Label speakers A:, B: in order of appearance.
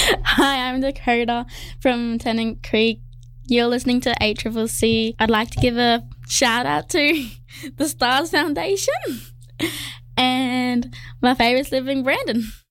A: Hi, I'm Dakota from Tennant Creek. You're listening to ACCC. I'd like to give a shout out to the Stars Foundation and my favourites live in Brandon.